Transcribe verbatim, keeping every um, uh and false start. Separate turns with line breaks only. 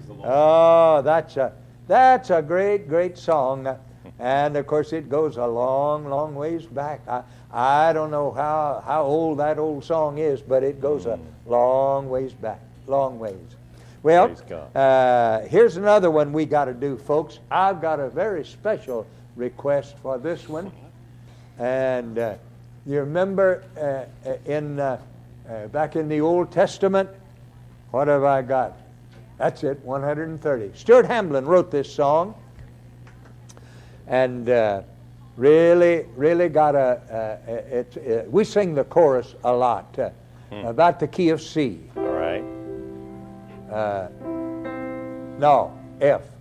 the Lord.
Oh, that's a, that's a great, great song. And, of course, it goes a long, long ways back. I, I don't know how, how old that old song is, but it goes mm. a long ways back, long ways. Well, uh, here's another one we got to do, folks. I've got a very special request for this one. And uh, you remember uh, in uh, uh, back in the Old Testament, what have I got? That's it, one hundred thirty. Stuart Hamblin wrote this song. And uh, really, really got a, uh, it, it, we sing the chorus a lot, uh, hmm. about the key of C.
All right.
Uh, no, F.